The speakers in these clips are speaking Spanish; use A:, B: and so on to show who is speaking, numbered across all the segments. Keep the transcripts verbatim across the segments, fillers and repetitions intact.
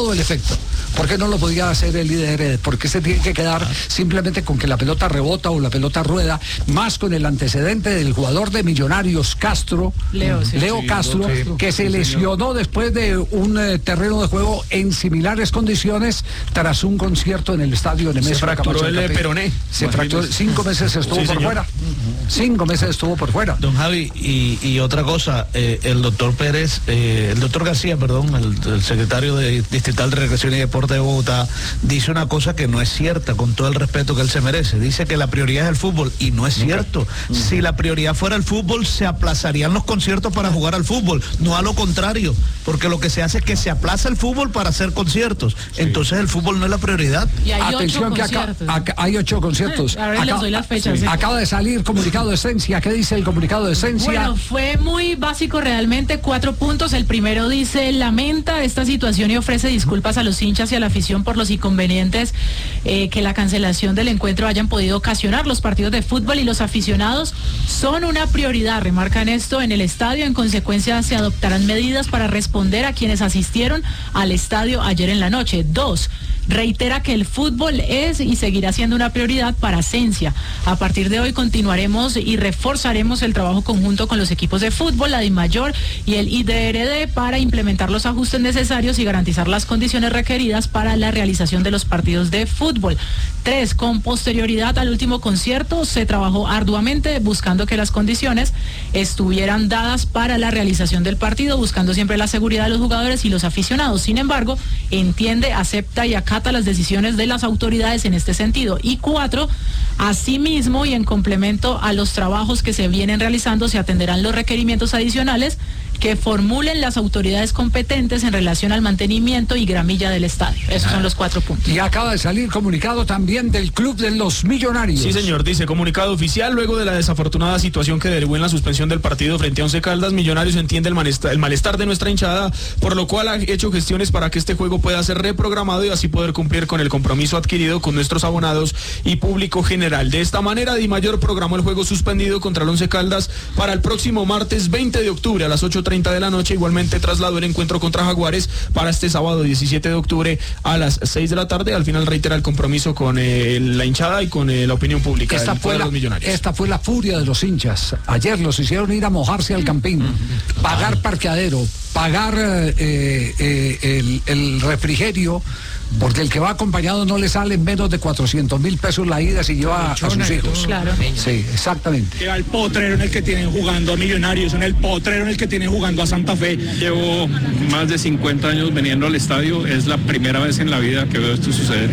A: todo el efecto. ¿Por qué no lo podía hacer el líder? ¿Por qué se tiene que quedar simplemente con que la pelota rebota o la pelota rueda? Más con el antecedente del jugador de Millonarios, Castro,
B: Leo, sí.
A: Leo
B: sí,
A: Castro,
B: Castro,
A: que se
B: sí,
A: lesionó
B: señor.
A: después de un eh, terreno de juego en similares condiciones tras un concierto en el estadio Nemesio.
C: Se fracturó el peroné.
A: Se fracturó, cinco meses estuvo
C: sí,
A: por
C: señor.
A: fuera. Cinco meses estuvo por fuera.
D: Don Javi, y, y otra cosa, eh, el doctor Pérez, eh, el doctor García, perdón, el, el secretario de Distrital de Recreación y Deporte de Bogotá, dice una cosa que no es cierta, con todo el respeto que él se merece. Dice que la prioridad es el fútbol, y no es cierto. Si la prioridad fuera el fútbol, se aplazarían los conciertos para jugar al fútbol, no a lo contrario, porque lo que se hace es que se aplaza el fútbol para hacer conciertos. Entonces el fútbol no es la prioridad.
B: Y hay
A: Atención
B: ocho
A: que acá,
B: conciertos.
A: acá hay ocho conciertos.
B: Ahora les
A: Acá-
B: doy las fechas.
A: sí.
B: ¿eh?
A: Acaba de salir comunicado de Esencia. ¿Qué dice el comunicado de Esencia?
B: Bueno, fue muy básico realmente, cuatro puntos. El primero dice, lamenta esta situación y ofrece disculpas a los hinchas y a la afición por los inconvenientes eh, que la cancelación del encuentro hayan podido ocasionar. Los partidos de fútbol y los aficionados son una prioridad, remarcan esto en el estadio. En consecuencia, se adoptarán medidas para responder a quienes asistieron al estadio ayer en la noche. Dos, reitera que el fútbol es y seguirá siendo una prioridad para Esencia. A partir de hoy continuaremos y reforzaremos el trabajo conjunto con los equipos de fútbol, la DIMAYOR y el I D R D para implementar los ajustes necesarios y garantizar las condiciones requeridas para la realización de los partidos de fútbol. Tres, con posterioridad al último concierto se trabajó arduamente buscando que las condiciones estuvieran dadas para la realización del partido, buscando siempre la seguridad de los jugadores y los aficionados. Sin embargo, entiende, acepta y acata las decisiones de las autoridades en este sentido. Y cuatro, asimismo y en complemento a los trabajos que se vienen realizando, se atenderán los requerimientos adicionales que formulen las autoridades competentes en relación al mantenimiento y gramilla del estadio. Esos son los cuatro puntos.
A: Y acaba de salir comunicado también del Club de los Millonarios.
C: Sí, señor, dice comunicado oficial, luego de la desafortunada situación que derivó en la suspensión del partido frente a Once Caldas, Millonarios entiende el malestar, el malestar de nuestra hinchada, por lo cual ha hecho gestiones para que este juego pueda ser reprogramado y así poder cumplir con el compromiso adquirido con nuestros abonados y público general. De esta manera, DIMAYOR programó el juego suspendido contra el Once Caldas para el próximo martes veinte de octubre a las ocho treinta de la noche. Igualmente trasladó el encuentro contra Jaguares para este sábado diecisiete de octubre a las seis de la tarde. Al final reitera el compromiso con eh, la hinchada y con eh, la opinión pública.
A: Esta fue, la, esta fue la furia de los hinchas. Ayer los hicieron ir a mojarse al Campín, pagar parqueadero, pagar eh, eh, el, el refrigerio, porque el que va acompañado no le sale menos de cuatrocientos mil pesos la ida si lleva a sus hijos.
B: Claro.
A: Sí, exactamente.
E: Lleva el potrero en el que tienen jugando a Millonarios, en el potrero en el que tienen jugando a Santa Fe.
F: Llevo más de cincuenta años viniendo al estadio, es la primera vez en la vida que veo esto suceder.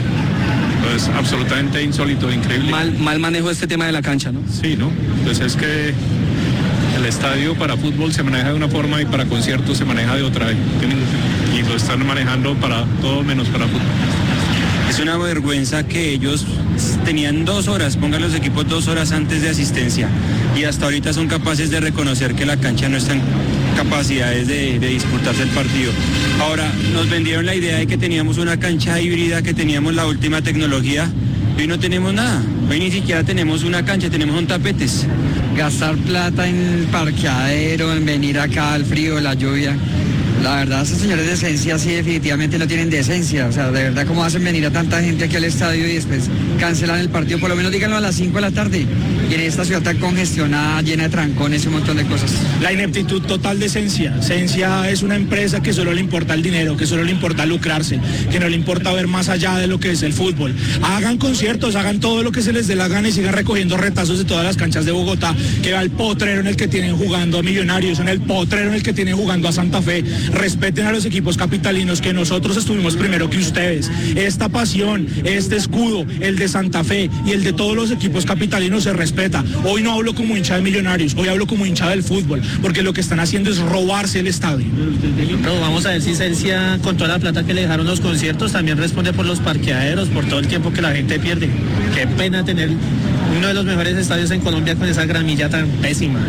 F: Es absolutamente insólito, increíble.
G: Mal, mal manejo de este tema de la cancha, ¿no?
F: Sí, ¿no? Pues es que el estadio para fútbol se maneja de una forma y para conciertos se maneja de otra. Tienen, y lo están manejando para todo menos para fútbol.
G: Es una vergüenza que ellos tenían dos horas, pongan los equipos dos horas antes de asistencia y hasta ahorita son capaces de reconocer que la cancha no está en capacidades de, de disputarse el partido. Ahora, nos vendieron la idea de que teníamos una cancha híbrida, que teníamos la última tecnología. Hoy no tenemos nada, hoy ni siquiera tenemos una cancha, tenemos un tapetes.
H: Gastar plata en parqueadero, en venir acá al frío, la lluvia. La verdad, esos señores de Esencia sí definitivamente no tienen decencia. O sea, de verdad, ¿cómo hacen venir a tanta gente aquí al estadio y después cancelan el partido? Por lo menos díganlo a las cinco de la tarde. Y en esta ciudad tan congestionada, llena de trancones y un montón de cosas.
E: La ineptitud total de Esencia. Esencia es una empresa que solo le importa el dinero, que solo le importa lucrarse, que no le importa ver más allá de lo que es el fútbol. Hagan conciertos, hagan todo lo que se les dé la gana y sigan recogiendo retazos de todas las canchas de Bogotá, que va el potrero en el que tienen jugando a Millonarios, en el potrero en el que tienen jugando a Santa Fe. Respeten a los equipos capitalinos, que nosotros estuvimos primero que ustedes. Esta pasión, este escudo, el de Santa Fe y el de todos los equipos capitalinos se respeta. Hoy no hablo como hincha de Millonarios, hoy hablo como hincha del fútbol, porque lo que están haciendo es robarse el estadio.
I: No, vamos a ver si Esencia, con toda la plata que le dejaron los conciertos, también responde por los parqueaderos, por todo el tiempo que la gente pierde. Qué pena tener uno de los mejores estadios en Colombia con esa gramilla tan pésima.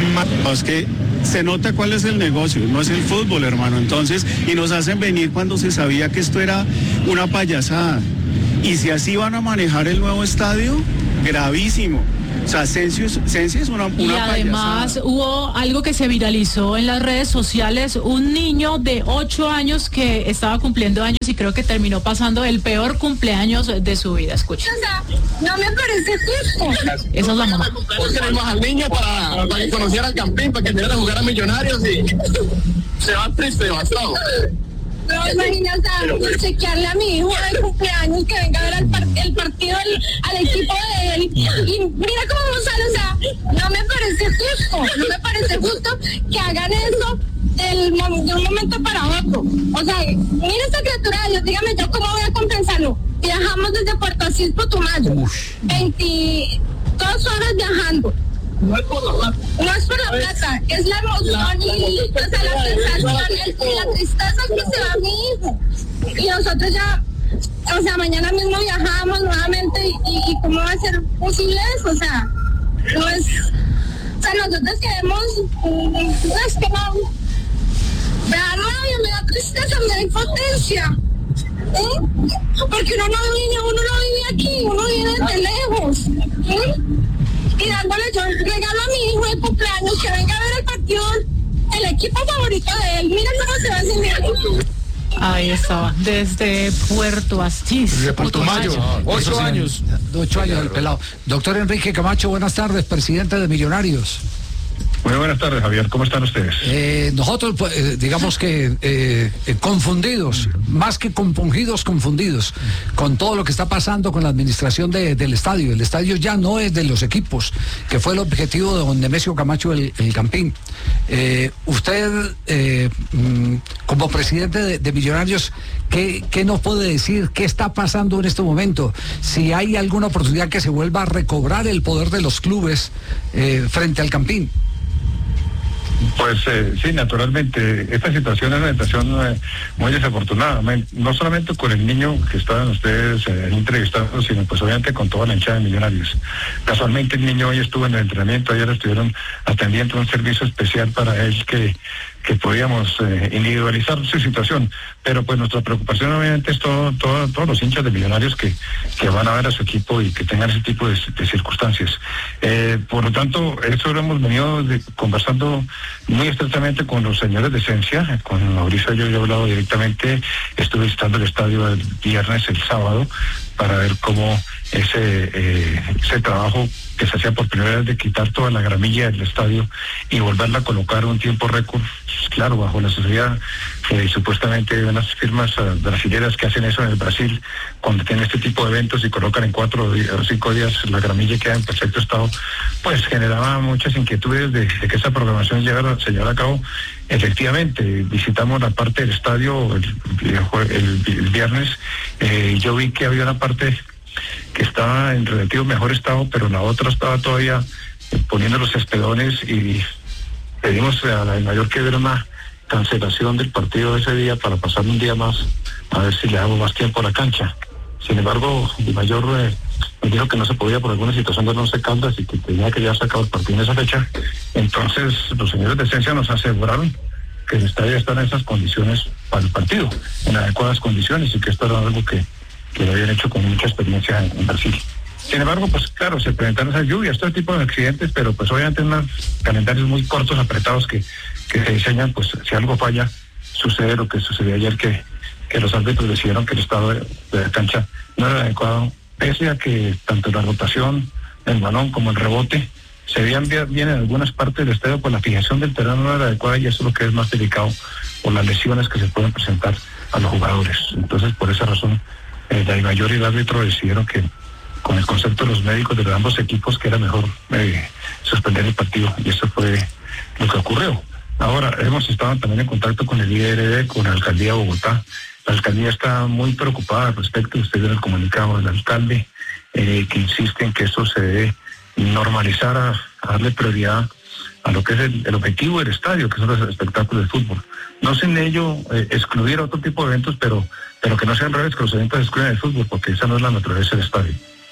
F: Es que se nota cuál es el negocio, no es el fútbol, hermano. Entonces, y nos hacen venir cuando se sabía que esto era una payasada. Y si así van a manejar el nuevo estadio, gravísimo.
E: O sea, Sensi es, Sensi es una, una
B: Y además
E: payasada.
B: hubo algo que se viralizó en las redes sociales, un niño de ocho años que estaba cumpliendo años y creo que terminó pasando el peor cumpleaños de su vida. Escucha.
J: O sea, no me parece justo.
B: Esa es la mamá.
K: Hoy tenemos al niño para, para que conociera al Campín, para que entrara a jugar a Millonarios y se va triste, devastado.
J: No, imagínate, o sea, chequearle a mi hijo de cumpleaños que venga a ver al par el partido al, al equipo de él. Y mira cómo sale, o sea, no me parece justo, no me parece justo que hagan eso del, de un momento para otro. O sea, mira esta criatura de Dios, dígame yo cómo voy a compensarlo. Viajamos desde Puerto Asís, Putumayo, veintidós horas viajando.
K: No es por la plata.
J: No es por la plata, es la emoción la, y, la, o sea, la sensación y la tristeza que se va mi hijo. Y nosotros ya, o sea, mañana mismo viajamos nuevamente y, y, y cómo va a ser posible eso, o sea, no es, o sea, nosotros queremos, no es que no, me da rabia, me da tristeza, me da impotencia. ¿Eh? Porque uno no vive, uno no vive aquí, uno vive desde lejos. ¿Eh? Y dándole yo regalo a mi hijo de cumpleaños que venga a ver el partido, el equipo favorito de él. Mira cómo se va a sentir.
B: Ahí estaba, desde Puerto Asís.
C: De Putumayo, ocho años.
A: Ocho años el pelado. Doctor Enrique Camacho, buenas tardes, presidente de Millonarios.
L: Muy buenas tardes, Javier. ¿Cómo están ustedes?
A: Eh, nosotros, pues, eh, digamos que eh, eh, confundidos, más que compungidos, confundidos con todo lo que está pasando con la administración de, del estadio. El estadio ya no es de los equipos, que fue el objetivo de don Nemesio Camacho, el, el Campín. Eh, usted, eh, como presidente de, de Millonarios, ¿qué, ¿qué nos puede decir? ¿Qué está pasando en este momento? Si hay alguna oportunidad que se vuelva a recobrar el poder de los clubes eh, frente al Campín.
L: Pues eh, sí, naturalmente, esta situación es una situación eh, muy desafortunada, no solamente con el niño que estaban ustedes eh, entrevistando, sino pues obviamente con toda la hinchada de Millonarios. Casualmente el niño hoy estuvo en el entrenamiento, ayer estuvieron atendiendo un servicio especial para él que que podíamos eh, individualizar su situación, pero pues nuestra preocupación obviamente es todo, todo, todos los hinchas de Millonarios que, que van a ver a su equipo y que tengan ese tipo de, de circunstancias. Eh, por lo tanto, eso lo hemos venido de, conversando muy estrechamente con los señores de Esencia, con Mauricio yo he hablado directamente, estuve visitando el estadio el viernes, el sábado, para ver cómo ese, eh, ese trabajo que se hacía por primera vez de quitar toda la gramilla del estadio y volverla a colocar un tiempo récord, claro, bajo la sociedad, eh, supuestamente de unas firmas uh, brasileras que hacen eso en el Brasil, cuando tienen este tipo de eventos y colocan en cuatro o cinco días la gramilla queda en perfecto estado, pues generaba muchas inquietudes de, de que esa programación llegara, se llevara a cabo. Efectivamente, visitamos la parte del estadio el, el, el viernes, eh, yo vi que había una parte que estaba en relativo mejor estado, pero la otra estaba todavía eh, poniendo los espedones y pedimos a la de Mayor que hubiera una cancelación del partido ese día para pasar un día más, a ver si le damos más tiempo a la cancha. Sin embargo, el Mayor eh, me dijo que no se podía por alguna situación de Once Caldas y que tenía que ya sacar el partido en esa fecha. Entonces, los señores de Esencia nos aseguraron que el estadio está en esas condiciones para el partido, en adecuadas condiciones, y que esto era algo que que lo habían hecho con mucha experiencia en, en Brasil. Sin embargo, pues claro, se presentaron esas lluvias, todo tipo de accidentes, pero pues obviamente unos calendarios muy cortos, apretados, que, que se diseñan, pues si algo falla, sucede lo que sucedió ayer, que, que los árbitros decidieron que el estado de, de la cancha no era adecuado, pese a que tanto la rotación del balón como el rebote se veían bien, bien en algunas partes del estadio, pues la fijación del terreno no era adecuada, y eso es lo que es más delicado por las lesiones que se pueden presentar a los jugadores. Entonces, por esa razón, Eh, la mayor y el árbitro decidieron que con el concepto de los médicos de ambos equipos que era mejor eh, suspender el partido, y eso fue lo que ocurrió. Ahora, hemos estado también en contacto con el I D R D, con la alcaldía de Bogotá. La alcaldía está muy preocupada al respecto. Usted vio el comunicado del alcalde eh, que insiste en que esto se debe normalizar, a, a darle prioridad a lo que es el, el objetivo del estadio, que son los espectáculos de fútbol. No sin ello eh, excluir otro tipo de eventos, pero pero que no sean raros que los eventos excluyan el fútbol, porque esa no es la naturaleza del estadio.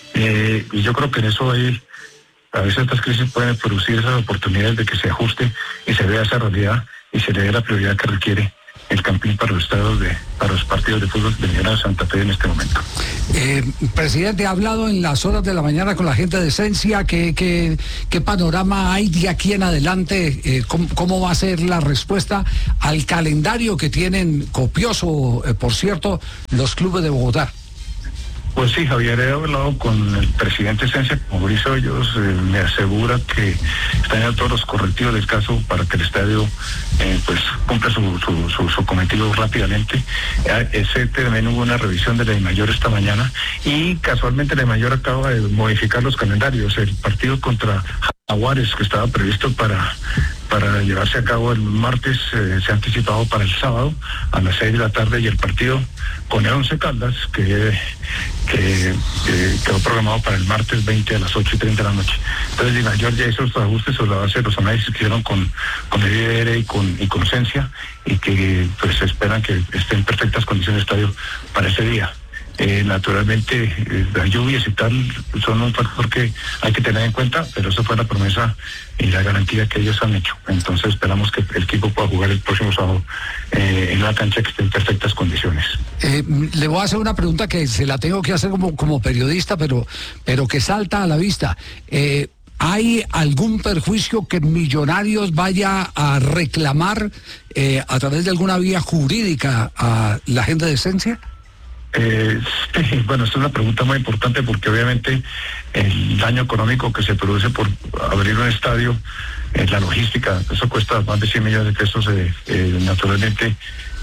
L: Eh, y yo creo que en eso hay, a veces estas crisis pueden producir esas oportunidades de que se ajuste y se vea esa realidad y se le dé la prioridad que requiere el Campín para los estados de, para los partidos de fútbol de Millonarios Santa Fe en este momento.
A: Eh, presidente, ha hablado en las horas de la mañana con la gente de Esencia, ¿qué, qué, qué panorama hay de aquí en adelante? Eh, ¿cómo, ¿Cómo va a ser la respuesta al calendario que tienen copioso, eh, por cierto, los clubes de Bogotá?
L: Pues sí, Javier, he hablado con el presidente de Esencia, con Mauricio Hoyos, eh, me asegura que están en todos los correctivos del caso para que el estadio eh, pues cumpla su, su, su, su cometido rápidamente. Eh, ese también hubo una revisión de la DIMAYOR esta mañana y casualmente la DIMAYOR acaba de modificar los calendarios. El partido contra Jaguares, que estaba previsto para para llevarse a cabo el martes, eh, se ha anticipado para el sábado a las seis de la tarde, y el partido con el Once Caldas, que, que, que quedó programado para el martes veinte a las ocho y treinta de la noche. Entonces, DIMAYOR ya hizo los ajustes sobre la base de los análisis que hicieron con, con el I D R y con, y con Esencia, y que pues esperan que esté en perfectas condiciones el estadio para ese día. Eh, naturalmente eh, las lluvias y tal son un factor que hay que tener en cuenta, pero eso fue la promesa y la garantía que ellos han hecho. Entonces esperamos que el equipo pueda jugar el próximo sábado eh, en una cancha que esté en perfectas condiciones.
A: Eh, le voy a hacer una pregunta que se la tengo que hacer como, como periodista, pero, pero que salta a la vista. Eh, ¿Hay algún perjuicio que Millonarios vaya a reclamar eh, a través de alguna vía jurídica a la gente de Esencia?
L: Eh, sí, bueno, esta es una pregunta muy importante porque obviamente el daño económico que se produce por abrir un estadio, eh, la logística, eso cuesta más de cien millones de pesos, eh, eh, naturalmente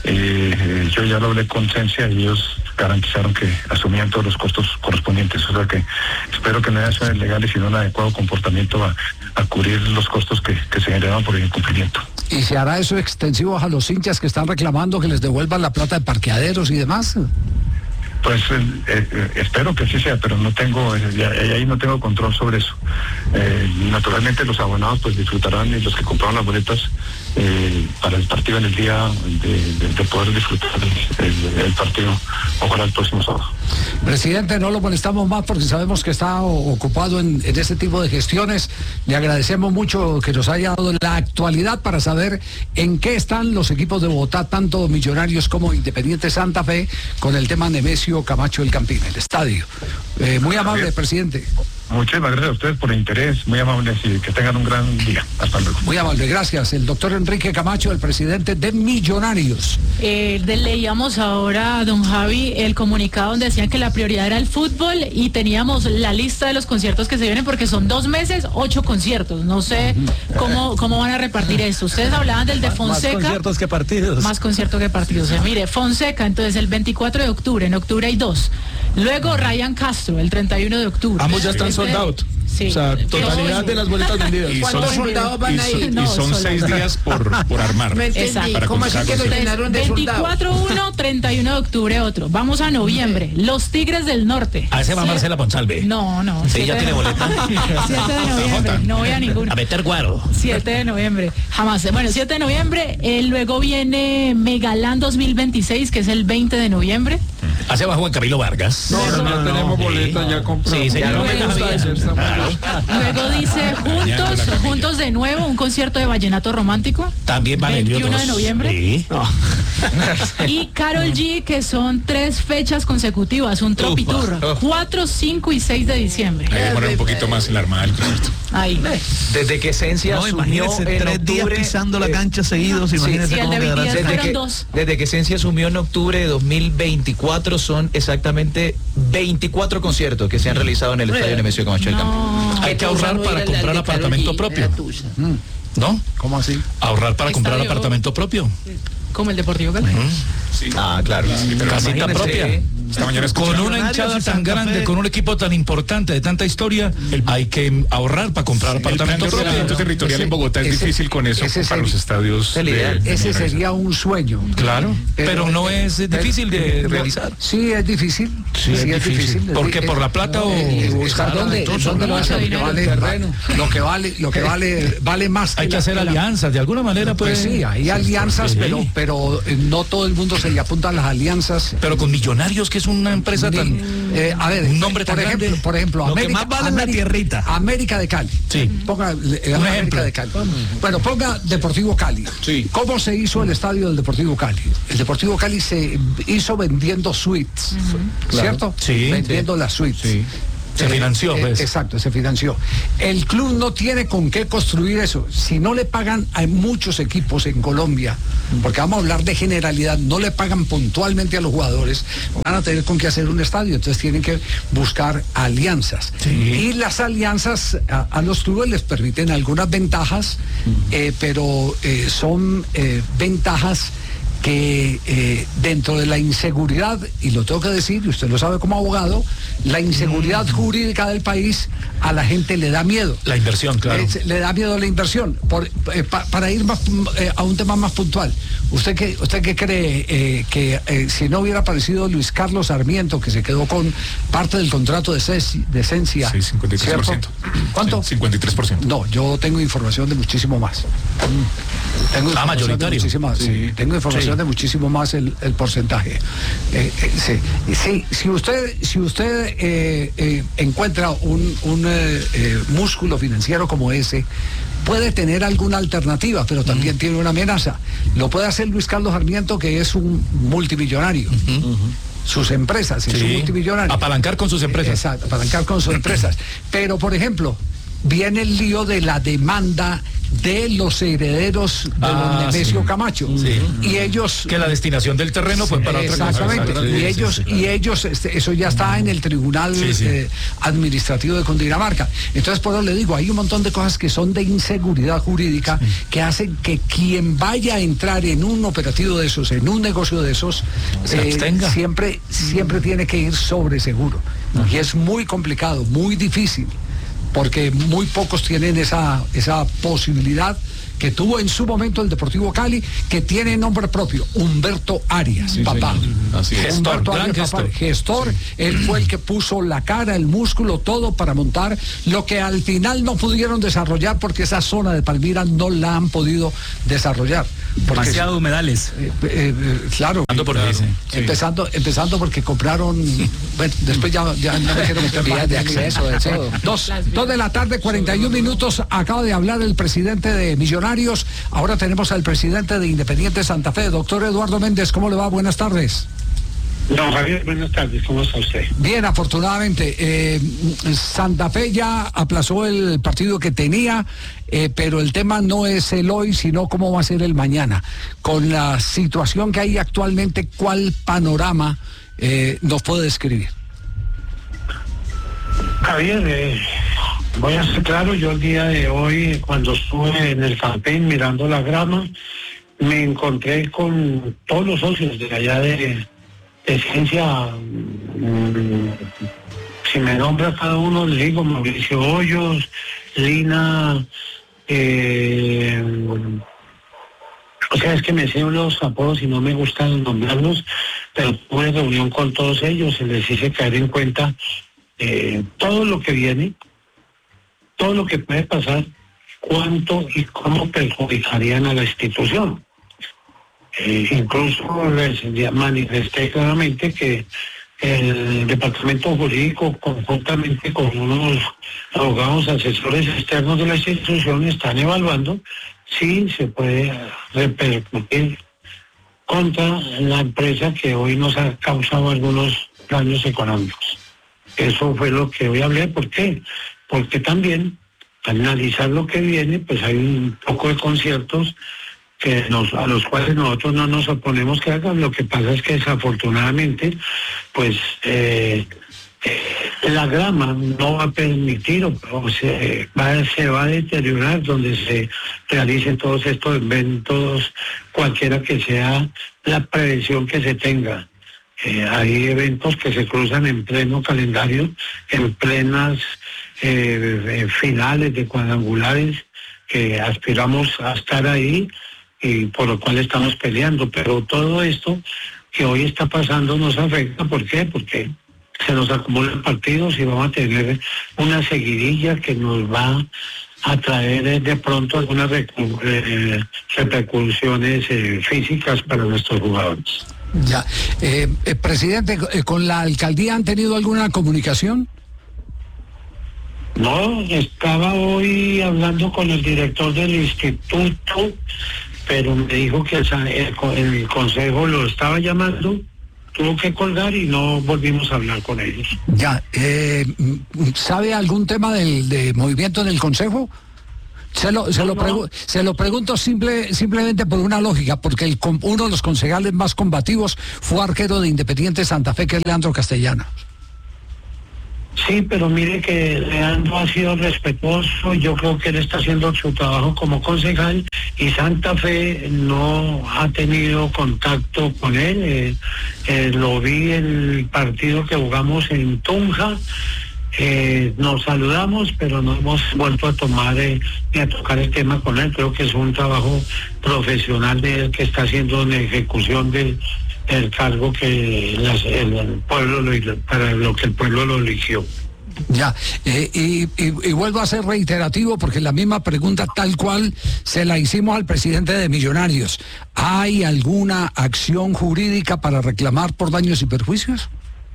L: eh, yo ya lo hablé con Esencia y ellos garantizaron que asumían todos los costos correspondientes, o sea que espero que no haya acciones legales sino un adecuado comportamiento a, a cubrir los costos que, que se generaban por el incumplimiento.
A: ¿Y se hará eso extensivo a los hinchas que están reclamando que les devuelvan la plata de parqueaderos y demás?
L: Pues eh, eh, espero que así sea, pero no tengo, eh, ahí no tengo control sobre eso. Eh, naturalmente los abonados pues disfrutarán, y los que compraron las boletas eh, para el partido en el día de, de, de poder disfrutar el, el, el partido, ojalá el próximo sábado.
A: Presidente, no lo molestamos más porque sabemos que está ocupado en, en este tipo de gestiones. Le agradecemos mucho que nos haya dado la actualidad para saber en qué están los equipos de Bogotá, tanto Millonarios como Independiente Santa Fe, con el tema Nemesio Camacho del Campín, el estadio. Eh, muy amable, presidente.
L: Muchísimas gracias a ustedes por el interés, muy amables, y que tengan un gran día. Hasta luego.
A: Muy amable, gracias. El doctor Enrique Camacho, el presidente de Millonarios.
B: Eh, de, leíamos ahora, don Javi, el comunicado donde decían que la prioridad era el fútbol y teníamos la lista de los conciertos que se vienen porque son dos meses, ocho conciertos. No sé cómo, cómo van a repartir esto. Ustedes hablaban del de Fonseca.
D: Más conciertos que partidos.
B: Más conciertos que partidos. O sea, mire, Fonseca, entonces el veinticuatro de octubre, en octubre hay dos. Luego Ryan Castro, el treinta y uno de octubre.
C: Ambos ya están
B: Este,
C: sold out.
B: Sí.
C: O sea, totalidad de las boletas vendidas.
M: Y son,
B: soldados van a ir?
M: y
B: No,
M: son
B: soldados.
M: seis días por, por armar.
B: No entendí.
M: ¿Cómo así que lo
B: llenaron de veinticuatro uno, treinta y uno de octubre otro. Vamos a noviembre. Los Tigres del Norte.
N: A ese va
B: Sí.
N: Marcela Ponsalve.
B: No, no.
N: Sí, ella tiene boleta.
B: siete de noviembre. No voy a ninguno.
N: A meter guaro.
B: siete de noviembre. Jamás. Bueno, siete de noviembre. Eh, luego viene Megalán dos mil veintiséis, que es el veinte de noviembre.
N: Hacia abajo Juan Camilo Vargas.
C: No, no, no, tenemos
N: sí.
C: boletas ya compradas.
N: Sí, señor.
C: No me gusta eso, está mal.
B: Luego dice Juntos, Juntos de nuevo, un concierto de vallenato romántico.
N: También van en
B: veintiuno de noviembre.
N: Sí.
C: No.
B: Y Karol G, que son tres fechas consecutivas, un Tropitour, cuatro, cinco y seis de diciembre.
M: Hay que demorar un poquito más en la armada del concierto.
B: Ahí.
D: Desde que Esencia
N: No,
D: asumió
N: imagínense,
D: en
N: tres días
D: octubre,
N: pisando la
D: eh,
N: cancha seguidos, imagínense
B: sí, el
N: cómo
B: de
N: quedará.
B: B T S
N: Desde
B: fueron
N: que-
B: dos.
O: Desde que Esencia asumió en octubre de dos mil veinticuatro son exactamente veinticuatro conciertos que se han realizado en el Estadio Nemesio Camacho del Campín.
N: Hay que ahorrar para comprar apartamento propio. ¿No?
A: ¿Cómo así?
N: Ahorrar para comprar
B: Estadio.
N: apartamento propio.
B: Como el Deportivo Cali.
O: Ah, claro.
N: Casita
O: Imagínese.
N: propia.
M: Esta mañana
N: Con
M: escuchaba.
N: una hinchada
D: Millonarios y
N: tan
D: Santa
N: grande,
D: Fe.
N: con un equipo tan importante, de tanta historia, hay que ahorrar para comprar
M: El plan
N: apartamento
M: de
N: propio.
M: ordenamiento territorial en Bogotá es
A: Ese-
M: difícil con eso,
A: ese
M: para
A: sería-
M: los estadios.
O: el ideal.
M: de-
A: Ese
M: de-
A: sería un sueño.
N: Claro, pero no es
A: pero-
N: difícil de
A: no,
N: realizar.
A: Sí, es difícil.
N: Sí, es difícil. ¿Por qué? ¿Por la plata o
A: Eh, buscar
N: buscar
A: dónde,
N: entonces,
A: dónde lo
N: mucho
A: hace, lo que
B: dinero.
A: vale, lo que vale, lo que vale, vale más.
N: Hay que
A: la-
N: hacer
A: la-
N: alianzas, de alguna manera
A: Pues
N: pues.
A: sí, hay alianzas,
N: sí.
A: pero, pero eh, no todo el mundo se le apunta a las alianzas.
N: Pero con Millonarios, que es una empresa
A: Ni-
N: tan
A: Eh, a ver,
N: un nombre tan
A: por ejemplo,
N: grande,
A: por ejemplo,
N: lo
A: América,
N: que más vale es la
A: América,
N: tierrita.
A: América de Cali.
N: Sí.
A: Ponga eh,
N: Un
A: América
N: ejemplo.
A: de Cali. Bueno, ponga Deportivo Cali.
M: Sí.
A: ¿Cómo se hizo el estadio del Deportivo Cali? El Deportivo Cali se hizo vendiendo suites, ¿cierto?
N: Sí,
A: vendiendo
N: sí.
A: las suites.
N: Sí. Se financió, pues.
A: Exacto, se financió. El club no tiene con qué construir eso. Si no le pagan a muchos equipos en Colombia, porque vamos a hablar de generalidad, no le pagan puntualmente a los jugadores, van a tener con qué hacer un estadio, entonces tienen que buscar alianzas.
N: Sí.
A: Y las alianzas a, a los clubes les permiten algunas ventajas, eh, pero eh, son eh, ventajas que eh, dentro de la inseguridad, y lo tengo que decir, y usted lo sabe como abogado, la inseguridad jurídica del país a la gente le da miedo.
N: La inversión, claro.
A: Eh, le da miedo la inversión. Por, eh, pa, para ir más, eh, a un tema más puntual, ¿usted qué, usted qué cree eh, que eh, si no hubiera aparecido Luis Carlos Sarmiento, que se quedó con parte del contrato de, ces, de esencia?
M: Sí, cincuenta y tres por ciento.
A: ¿Cierto? ¿Cuánto?
M: Sí, cincuenta y tres por ciento.
A: No, yo tengo información de muchísimo más. Tengo
N: Ah,
A: información
N: mayoritario.
A: de muchísima, sí. Sí, tengo información
N: Sí.
A: de muchísimo más el, el porcentaje. Eh, eh, sí. Sí, si usted, si usted eh, eh, encuentra un, un eh, eh, músculo financiero como ese, puede tener alguna alternativa, pero también uh-huh. tiene una amenaza. Lo puede hacer Luis Carlos Sarmiento, que es un multimillonario. Uh-huh. Uh-huh. Sus empresas, es sí. un multimillonario.
N: Apalancar con sus empresas.
A: Exacto, apalancar con sus empresas. Pero, por ejemplo, viene el lío de la demanda de los herederos de
N: ah,
A: don Nemesio
N: sí.
A: Camacho.
N: Sí.
A: Y ellos...
N: Que la destinación del terreno fue para otra cosa.
A: Exactamente. Y ellos, sí, sí, claro. y ellos este, eso ya está en el Tribunal sí, sí. Eh, Administrativo de Cundinamarca. Entonces, por eso le digo, hay un montón de cosas que son de inseguridad jurídica sí. que hacen que quien vaya a entrar en un operativo de esos, en un negocio de esos, eh, siempre, siempre tiene que ir sobre seguro. Uh-huh. Y es muy complicado, muy difícil, porque muy pocos tienen esa, esa posibilidad que tuvo en su momento el Deportivo Cali, que tiene nombre propio, Humberto Arias, sí, papá.
N: Sí, así es.
A: Humberto
N: Gestor,
A: Arias,
N: gestor.
A: papá, gestor, sí. Él fue el que puso la cara, el músculo, todo para montar lo que al final no pudieron desarrollar porque esa zona de Palmira no la han podido desarrollar.
P: Demasiado humedales.
A: Eh, eh, eh, claro.
N: Por
A: claro.
N: Sí.
A: Empezando, empezando porque compraron, bueno, después ya, ya no me quiero meter más
O: de acceso de todo.
A: Dos, dos de la tarde, cuarenta y un minutos, acaba de hablar el presidente de Millonarios. Ahora tenemos al presidente de Independiente Santa Fe, doctor Eduardo Méndez. ¿Cómo le va? Buenas tardes.
Q: Don Javier, buenas tardes. ¿Cómo está usted?
A: Bien, afortunadamente. Eh, Santa Fe ya aplazó el partido que tenía, eh, pero el tema no es el hoy, sino cómo va a ser el mañana. Con la situación que hay actualmente, ¿cuál panorama eh, nos puede describir?
Q: Javier, eh, voy a ser claro, yo el día de hoy, cuando estuve en el campín mirando la grama, me encontré con todos los socios de allá de, de Esencia. Mmm, si me nombra cada uno, le digo Mauricio Hoyos, Lina, eh, o sea, es que me sé los apodos y no me gusta nombrarlos, pero tuve reunión con todos ellos y les hice caer en cuenta eh, todo lo que viene, todo lo que puede pasar, cuánto y cómo perjudicarían a la institución. Eh, incluso les manifesté claramente que el departamento jurídico, conjuntamente con unos abogados asesores externos de la institución, están evaluando si se puede repercutir contra la empresa que hoy nos ha causado algunos daños económicos. Eso fue lo que hoy hablé. ¿Por qué? Porque también, al analizar lo que viene, pues hay un poco de conciertos que nos, a los cuales nosotros no nos oponemos que hagan. Lo que pasa es que desafortunadamente, pues eh, eh, la grama no va a permitir o, o se, va, se va a deteriorar donde se realicen todos estos eventos, cualquiera que sea la prevención que se tenga. Eh, hay eventos que se cruzan en pleno calendario, en plenas eh, finales de cuadrangulares, que aspiramos a estar ahí y por lo cual estamos peleando, pero todo esto que hoy está pasando nos afecta. ¿Por qué? Porque se nos acumulan partidos y vamos a tener una seguidilla que nos va a traer de pronto algunas recu- eh, repercusiones eh, físicas para nuestros jugadores.
A: Ya. Eh, eh, presidente, ¿con la alcaldía han tenido alguna comunicación?
Q: No, estaba hoy hablando con el director del instituto, pero me dijo que el, el, el consejo lo estaba llamando, tuvo que colgar y no volvimos a hablar con ellos.
A: Ya, eh, ¿sabe algún tema del de movimiento en el consejo? Se lo, se lo, pregu se lo pregunto simple, simplemente por una lógica, porque el, uno de los concejales más combativos fue arquero de Independiente Santa Fe, que es Leandro Castellanos.
Q: Sí, pero mire que Leandro ha sido respetuoso, yo creo que él está haciendo su trabajo como concejal y Santa Fe no ha tenido contacto con él. Eh, eh, lo vi en el partido que jugamos en Tunja. Eh, nos saludamos, pero no hemos vuelto a tomar eh, ni a tocar el tema con él. Creo que es un trabajo profesional de él que está haciendo en ejecución del, del cargo que las, el, el pueblo lo, para lo que el pueblo lo eligió.
A: Ya, eh, y, y, y vuelvo a ser reiterativo porque la misma pregunta tal cual se la hicimos al presidente de Millonarios. ¿Hay alguna acción jurídica para reclamar por daños y perjuicios?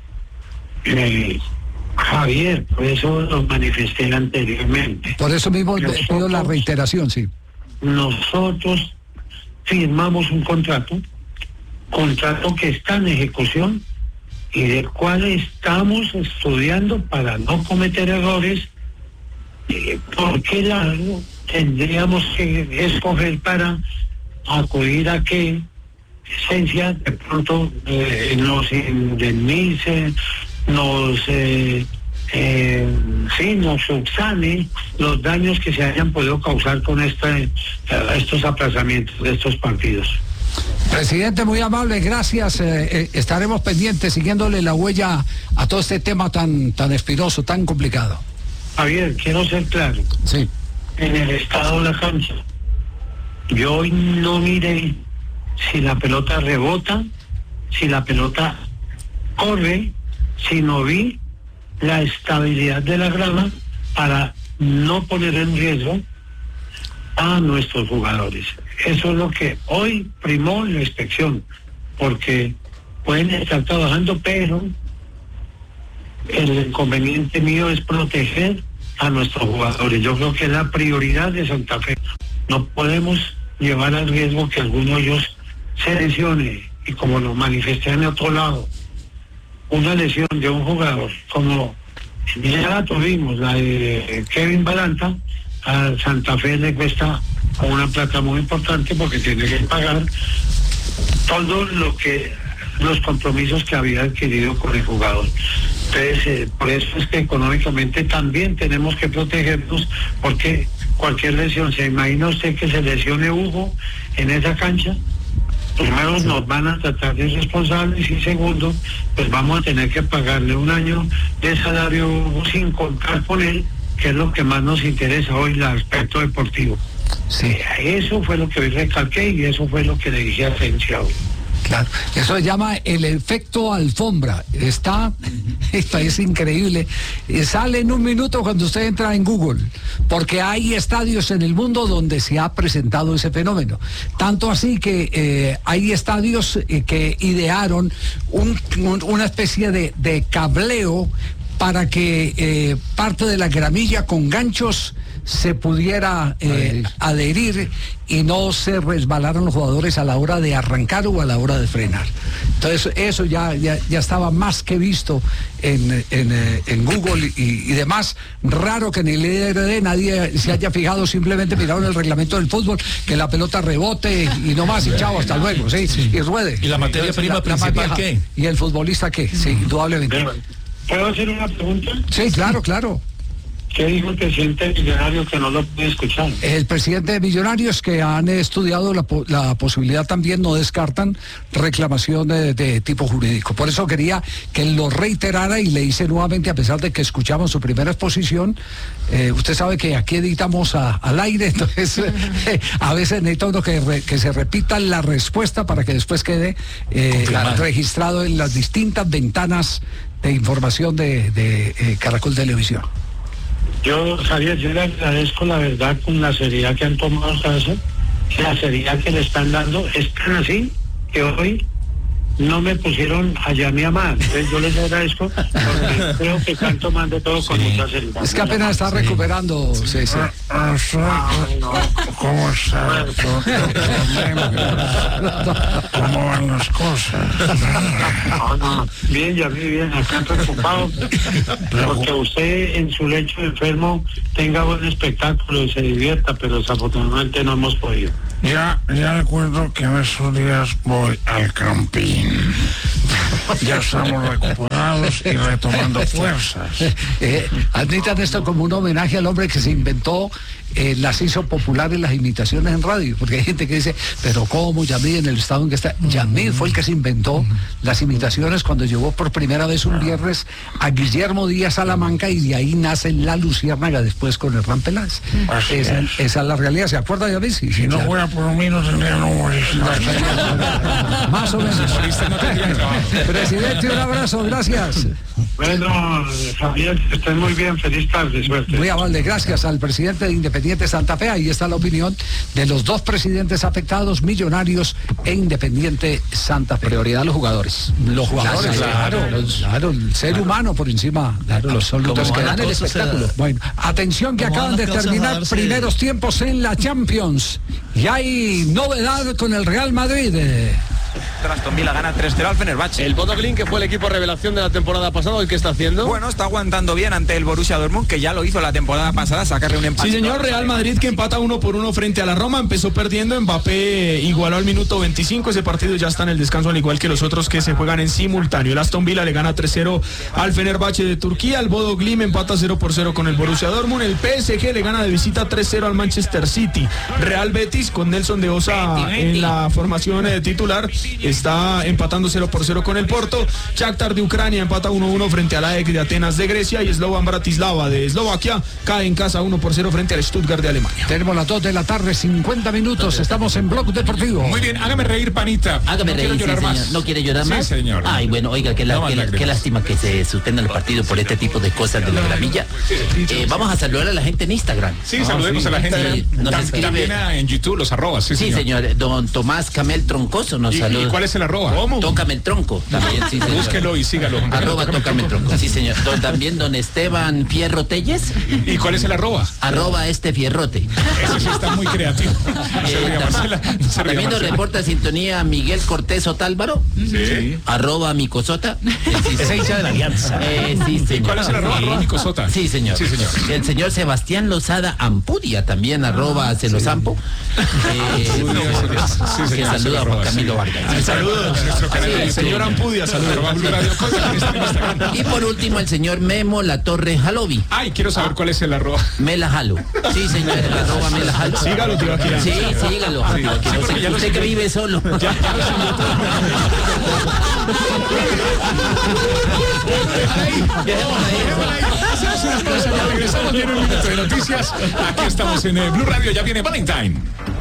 Q: Eh, Javier, por eso lo manifesté anteriormente.
A: Por eso mismo nosotros, pido la reiteración, sí.
Q: Nosotros firmamos un contrato, contrato que está en ejecución y del cual estamos estudiando para no cometer errores. Eh, ¿Por qué lado tendríamos que escoger para acudir a que Esencia de pronto eh, nos indemnice, nos eh, eh, sí, nos subsane los daños que se hayan podido causar con este, estos aplazamientos de estos partidos?
A: Presidente, muy amable, gracias. Eh, eh, estaremos pendientes, siguiéndole la huella a todo este tema tan, tan espinoso, tan complicado.
Q: Javier, quiero ser claro.
A: Sí.
Q: En el estado de la cancha, yo hoy no miré si la pelota rebota, si la pelota corre, sino vi la estabilidad de la grama para no poner en riesgo a nuestros jugadores. Eso es lo que hoy primó la inspección, porque pueden estar trabajando, pero el inconveniente mío es proteger a nuestros jugadores. Yo creo que es la prioridad de Santa Fe. No podemos llevar al riesgo que alguno de ellos se lesione, y como lo manifesté en otro lado, una lesión de un jugador, como ya la tuvimos, la de Kevin Balanta, a Santa Fe le cuesta una plata muy importante porque tiene que pagar todo lo que, los compromisos que había adquirido con el jugador. Entonces, eh, por eso es que económicamente también tenemos que protegernos, porque cualquier lesión, ¿se imagina usted que se lesione Hugo en esa cancha? Primero nos van a tratar de irresponsables y segundo, pues vamos a tener que pagarle un año de salario sin contar con él, que es lo que más nos interesa hoy, el aspecto deportivo.
A: Sí.
Q: Eso fue lo que hoy recalqué y eso fue lo que le dije a Esencia hoy.
A: Claro, eso se llama el efecto alfombra. Está, esto es increíble. Sale en un minuto cuando usted entra en Google, porque hay estadios en el mundo donde se ha presentado ese fenómeno. Tanto así que eh, hay estadios eh, que idearon un, un, una especie de, de cableo para que eh, parte de la gramilla con ganchos se pudiera eh, adherir y no se resbalaron los jugadores a la hora de arrancar o a la hora de frenar. Entonces eso ya, ya, ya estaba más que visto en, en, en Google y, y demás. Raro que en el E R D nadie se haya fijado, simplemente miraron el reglamento del fútbol, que la pelota rebote y no más, y chao, hasta luego, sí, sí. Y ruede.
N: ¿Y la materia
A: Entonces,
N: prima
A: la,
N: principal
A: la vieja,
N: qué?
A: ¿Y el futbolista qué? Sí, indudablemente.
Q: ¿Puedo hacer una pregunta?
A: Sí, claro, claro.
Q: ¿Qué dijo el presidente Millonario que no lo pude escuchar?
A: El presidente de Millonarios, que han estudiado la, la posibilidad también, no descartan reclamación de, de tipo jurídico. Por eso quería que lo reiterara y le hice nuevamente, a pesar de que escuchamos su primera exposición. Eh, usted sabe que aquí editamos a, al aire, entonces eh, a veces necesita uno que, re, que se repita la respuesta para que después quede eh, registrado en las distintas ventanas de información de, de eh, Caracol Televisión.
Q: Yo, Javier, yo le agradezco la verdad con la seriedad que han tomado hasta eso, la seriedad que le están dando. Es tan así que hoy no me pusieron a Yami Amar. Entonces yo les agradezco porque creo que están tomando todo con mucha seriedad.
A: Es que apenas está recuperando, sí, sí.
R: ¿Cómo está, doctor? ¿Cómo van las cosas?
Q: No, no, bien, Yami, bien, acá preocupado porque usted en su lecho de enfermo tenga buen espectáculo y se divierta, pero desafortunadamente no hemos podido.
R: Ya, ya recuerdo que en esos días voy al Campín. Ya estamos recuperados y retomando fuerzas.
A: Eh, admitan esto como un homenaje al hombre que se inventó, eh, las hizo populares las imitaciones en radio, porque hay gente que dice, pero ¿cómo Yamid en el estado en que está? Yamid fue el que se inventó las imitaciones cuando llevó por primera vez un viernes a Guillermo Díaz Salamanca, y de ahí nace La Luciérnaga después con el Ram Peláez. Esa, esa es la realidad, ¿se acuerda Yamid? Sí,
R: si no
A: claro.
R: fuera por mí no tendría un humorista.
A: Más o menos. Presidente, un abrazo, gracias.
Q: Bueno, Javier, que estén muy bien, feliz tarde, suerte.
A: Muy amable, gracias al presidente de Independiente Santa Fe. Ahí está la opinión de los dos presidentes afectados, Millonarios e Independiente Santa Fe.
O: Prioridad a los jugadores.
A: Los jugadores, claro, claro, claro, el ser claro. humano por encima, claro, los los que dan el espectáculo. Bueno, atención que acaban de terminar primeros tiempos en la Champions. Y hay novedad con el Real Madrid.
S: Aston Villa gana tres cero al Fenerbahce.
T: El Bodo Glimt, que fue el equipo revelación de la temporada pasada, ¿el qué está haciendo?
S: Bueno, está aguantando bien ante el Borussia Dortmund, que ya lo hizo la temporada pasada, sacarle un empate.
C: Sí, señor, Real Madrid que empata uno por uno frente a la Roma, empezó perdiendo, Mbappé igualó al minuto veinticinco, ese partido ya está en el descanso, al igual que los otros que se juegan en simultáneo. El Aston Villa le gana tres cero al Fenerbahce de Turquía, el Bodo Glimt empata cero por cero con el Borussia Dortmund, el P S G le gana de visita tres cero al Manchester City. Real Betis con Nelson de Osa en la formación eh, titular está empatando cero por cero con el Porto. Shakhtar de Ucrania empata uno uno frente a la A E K de Atenas de Grecia, y Slovan Bratislava de Eslovaquia cae en casa uno por cero frente al Stuttgart de Alemania.
A: Tenemos las dos de la tarde, cincuenta minutos, estamos en Blog Deportivo.
M: Muy bien, hágame reír, panita.
U: Hágame
M: no
U: reír, sí,
M: llorar más.
U: ¿No quiere llorar
M: sí,
U: más?
M: Señor.
U: Ay, bueno, oiga, qué, la, no qué, qué lástima que se suspendan los partidos por este tipo de cosas de la gramilla. Eh, vamos a saludar a la gente en Instagram.
M: Sí, saludemos a la gente.
U: Sí, nos
M: Tam,
U: escribe,
M: también en YouTube, los arrobas. Sí,
U: sí señor. señor. Don Tomás Camel Troncoso nos
M: ¿Y,
U: saluda.
M: ¿Y cuál es el arroba?
U: ¿Cómo? Tócame el tronco. También, sí, señor.
M: Búsquelo y sígalo.
U: Arroba tócame el tronco. Sí, señor. Don, también don Esteban Fierro Telles.
M: ¿Y cuál es el arroba?
U: Arroba este fierrote.
M: Ese sí está muy creativo.
U: Eh, Marcela, también nos reporta sintonía Miguel Cortés Otálvaro.
M: Sí.
U: Arroba Micosota.
N: Ese hincha de la Alianza.
U: Eh, sí, señor.
M: ¿Y cuál es el arroba? Arroba Micosota.
U: Sí, señor.
M: Sí, señor.
U: El señor Sebastián Lozada Ampudia también, ah, arroba se los ampo. Eh, sí, sí, que saluda a Juan Camilo Vargas.
C: Sí, saludos. Sí, señor Ampudia, saludos.
U: Y por último, el señor Memo La Torre Jalovi.
M: Ay, quiero saber ah, cuál es el arroba.
U: Mela Jalo. Sí, señor, el arroba Mela Jalo.
C: Sígalo, tío, aquí.
U: Sí, sígalo. Sí, sí, no sé, usted que vive solo. Ya, ya
M: Hacemos una pausa, ya regresamos, viene un minuto de noticias. Aquí estamos en eh, Blue Radio, ya viene Valentine.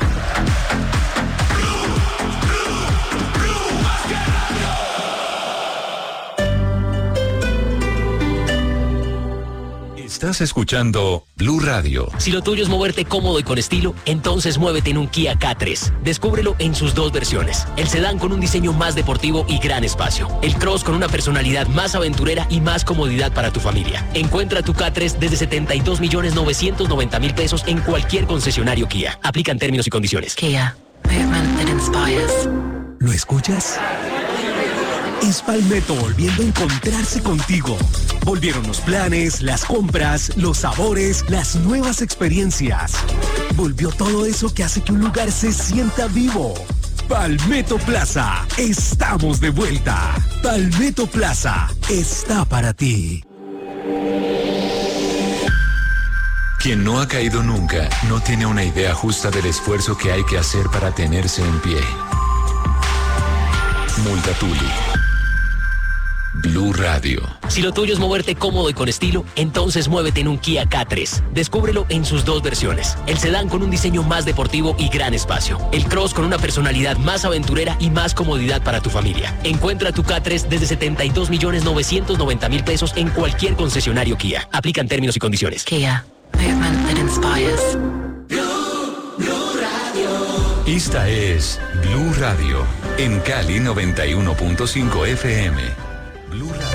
V: Estás escuchando Blue Radio.
W: Si lo tuyo es moverte cómodo y con estilo, entonces muévete en un Kia K tres. Descúbrelo en sus dos versiones. El sedán con un diseño más deportivo y gran espacio. El Cross con una personalidad más aventurera y más comodidad para tu familia. Encuentra tu K tres desde setenta y dos millones novecientos noventa mil pesos en cualquier concesionario Kia. Aplican términos y condiciones.
X: Kia. Movement that inspires.
Y: ¿Lo escuchas? Es Palmetto volviendo a encontrarse contigo. Volvieron los planes, las compras, los sabores, las nuevas experiencias. Volvió todo eso que hace que un lugar se sienta vivo. Palmetto Plaza, estamos de vuelta. Palmetto Plaza, está para ti.
V: Quien no ha caído nunca no tiene una idea justa del esfuerzo que hay que hacer para tenerse en pie. Multatuli. Blue Radio.
W: Si lo tuyo es moverte cómodo y con estilo, entonces muévete en un Kia K tres. Descúbrelo en sus dos versiones. El sedán con un diseño más deportivo y gran espacio. El Cross con una personalidad más aventurera y más comodidad para tu familia. Encuentra tu K tres desde setenta y dos millones novecientos noventa mil pesos en cualquier concesionario Kia. Aplican términos y condiciones.
X: Kia. Movement that inspires.
Z: Blue, Blue Radio.
V: Esta es Blue Radio, en Cali noventa y uno punto cinco F M. Blue Radio.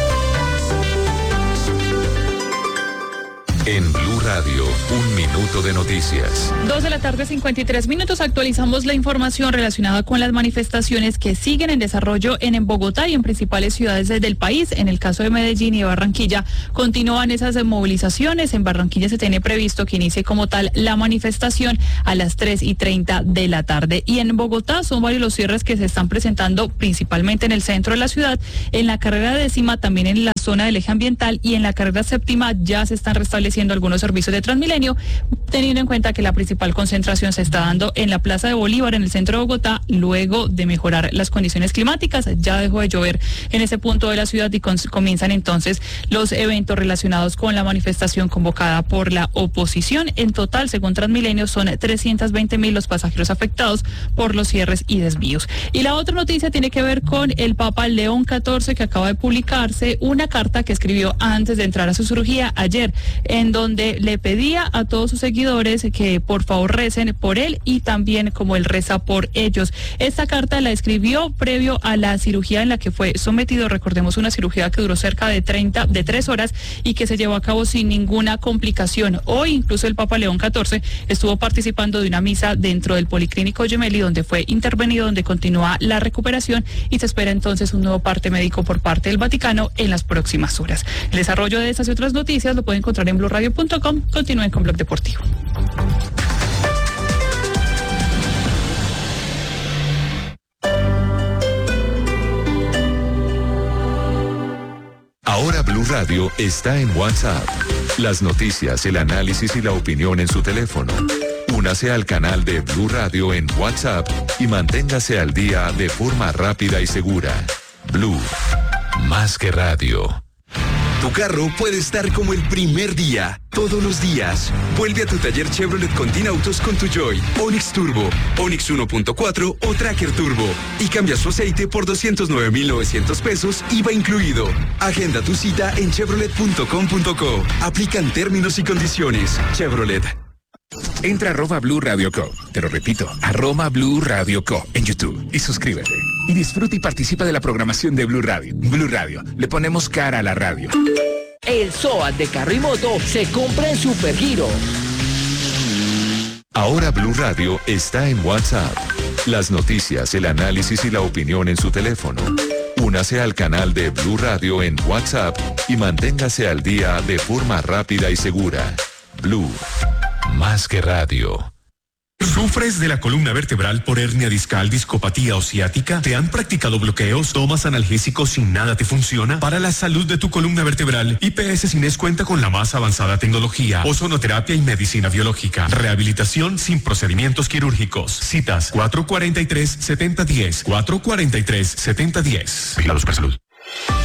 V: En Blue Radio, un minuto de noticias.
E: Dos de la tarde, cincuenta y tres minutos. Actualizamos la información relacionada con las manifestaciones que siguen en desarrollo en, en Bogotá y en principales ciudades del país. En el caso de Medellín y Barranquilla, continúan esas movilizaciones. En Barranquilla se tiene previsto que inicie como tal la manifestación a las tres y treinta de la tarde. Y en Bogotá son varios los cierres que se están presentando, principalmente en el centro de la ciudad, en la carrera décima, también en la zona del eje ambiental, y en la carrera séptima ya se están restableciendo algunos servicios de Transmilenio, teniendo en cuenta que la principal concentración se está dando en la Plaza de Bolívar, en el centro de Bogotá, luego de mejorar las condiciones climáticas. Ya dejó de llover en ese punto de la ciudad y con, comienzan entonces los eventos relacionados con la manifestación convocada por la oposición. En total, según Transmilenio, son trescientos veinte mil los pasajeros afectados por los cierres y desvíos. Y la otra noticia tiene que ver con el Papa León catorce, que acaba de publicarse una carta que escribió antes de entrar a su cirugía ayer, en donde le pedía a todos sus seguidores que por favor recen por él y también como él reza por ellos. Esta carta la escribió previo a la cirugía en la que fue sometido. Recordemos, una cirugía que duró cerca de treinta, de tres horas y que se llevó a cabo sin ninguna complicación. Hoy incluso el Papa León catorce estuvo participando de una misa dentro del Policlínico Gemelli, donde fue intervenido, donde continúa la recuperación y se espera entonces un nuevo parte médico por parte del Vaticano en las próximas horas. El desarrollo de estas y otras noticias lo pueden encontrar en blue radio punto com. Continúen con Blog Deportivo.
V: Ahora Blue Radio está en WhatsApp. Las noticias, el análisis y la opinión en su teléfono. Únase al canal de Blue Radio en WhatsApp y manténgase al día de forma rápida y segura. Blue, más que radio.
F: Tu carro puede estar como el primer día, todos los días. Vuelve a tu taller Chevrolet Continautos con tu Joy, Onix Turbo, Onix uno punto cuatro o Tracker Turbo y cambia su aceite por doscientos nueve mil novecientos pesos, I V A incluido. Agenda tu cita en chevrolet punto com punto co. Aplican términos y condiciones. Chevrolet.
G: Entra a arroba Blue Radio Co. Te lo repito, arroba Blue Radio Co. en YouTube y suscríbete. Y disfruta y participa de la programación de Blue Radio. Blue Radio, le ponemos cara a la radio.
H: El SOAT de carro y moto se compra en Supergiro.
V: Ahora Blue Radio está en WhatsApp. Las noticias, el análisis y la opinión en su teléfono. Únase al canal de Blue Radio en WhatsApp y manténgase al día de forma rápida y segura. Blue, más que radio.
I: ¿Sufres de la columna vertebral por hernia discal, discopatía o ciática? ¿Te han practicado bloqueos? ¿Tomas analgésicos sin nada te funciona? Para la salud de tu columna vertebral, I P S Cines cuenta con la más avanzada tecnología, ozonoterapia y medicina biológica. Rehabilitación sin procedimientos quirúrgicos. Citas cuatro cuatro tres, siete cero uno cero, cuatro cuatro tres, siete cero uno cero. Vigilado Supersalud.